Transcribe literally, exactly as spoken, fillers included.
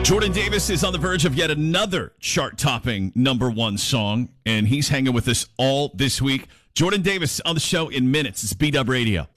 Jordan Davis is on the verge of yet another chart-topping number one song, and he's hanging with us all this week. Jordan Davis on the show in minutes. It's B-Dub Radio.